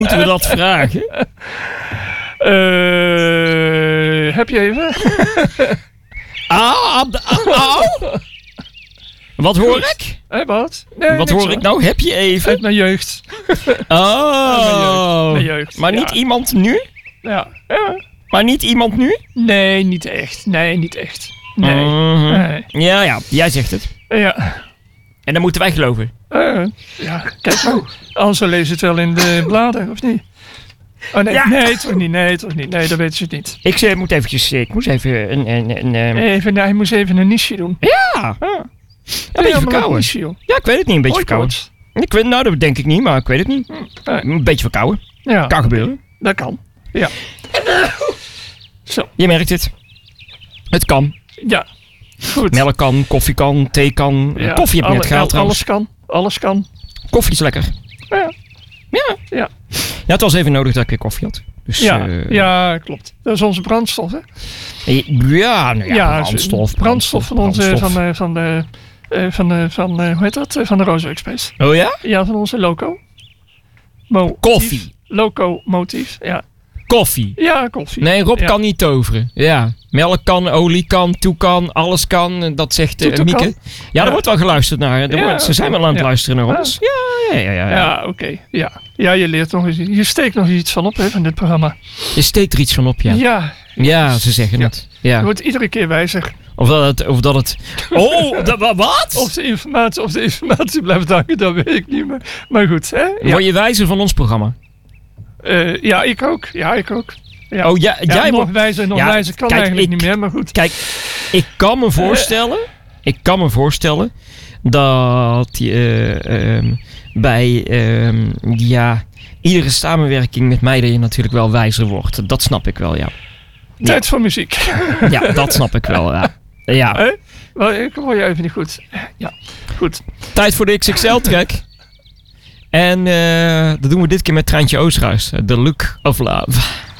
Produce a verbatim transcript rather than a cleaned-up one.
Moeten we dat vragen? Uh, heb je even? Ah, ah, ah. Wat hoor ik? Hé, wat? Nee, wat hoor hoor. ik nou? Heb je even? Uit mijn jeugd. Oh. Mijn jeugd. Maar niet ja. iemand nu? Ja. ja. Maar niet iemand nu? Nee, niet echt. Nee, niet echt. Nee. Mm-hmm. nee. Ja, ja. Jij zegt het. Ja. En dan moeten wij geloven. Uh, ja, kijk nou. Anders lezen ze het wel in de bladen, of niet? Oh nee, ja. nee, toch niet. Nee, toch niet. Nee, dat weten ze niet. Ik uh, moet eventjes... Ik moest even een... een, een um... even, hij moest even een niche doen. Ja. ja. Een beetje ja, verkouden. Niche, ja, ik weet het niet. Een beetje Ooit verkouden. Wordt. Ik weet, nou, dat denk ik niet, maar ik weet het niet. Hm. Een beetje verkouden. Ja. Kan gebeuren. Dat kan. Ja. Zo. Je merkt het. Het kan. Ja. Goed. Melkkan, koffiekan, theekan. Ja. Koffie heb je net gehaald trouwens. Alles kan. Alles kan. Koffie is lekker. Ja. Ja. Ja. Ja, het was even nodig dat ik weer koffie had. Dus, ja, uh, ja, klopt. Dat is onze brandstof, hè? Ja, nou ja, ja brandstof, brandstof. van onze, brandstof. van de, van de, van de, van de, hoe heet dat? Van de Rooseweg Space. Oh ja? Ja, van onze loco. Motief. Koffie. Locomotief, ja. Koffie. Ja, koffie. Nee, Rob ja. kan niet toveren. Ja. Melk kan, olie kan, toe kan, alles kan. Dat zegt uh, Mieke. Ja, ja, er wordt wel geluisterd naar. Er ja, wordt, ze zijn wel aan het ja. luisteren naar ons. Ja, ja, ja. Ja, ja. ja oké. Okay. Ja. ja, je leert nog eens. Je steekt nog iets van op, hè, van dit programma. Je steekt er iets van op, ja. Ja. Ja, ze zeggen ja. het. Ja. Je wordt iedere keer wijzer. Of dat het... Of dat het oh, dat, wat? Of de informatie, of de informatie blijft hangen, dat weet ik niet meer. Maar goed, hè. Ja. Word je wijzer van ons programma? Uh, ja, ik ook. Ja, ik ook. Ja. Oh, ja, ja, jij nog mo- wijzer, nog ja, wijzer kan kijk, eigenlijk ik, niet meer, maar goed. Kijk, ik kan me voorstellen, uh, ik kan me voorstellen dat je uh, um, bij um, ja, iedere samenwerking met mij dat je natuurlijk wel wijzer wordt. Dat snap ik wel, ja. Tijd ja. voor muziek. Ja, dat snap ik wel, ja. ja. Hey? Well, ik hoor je even niet goed. Ja, goed. Tijd voor de X X L-track. En uh, dat doen we dit keer met Treintje Oosterhuis. The Look of Love.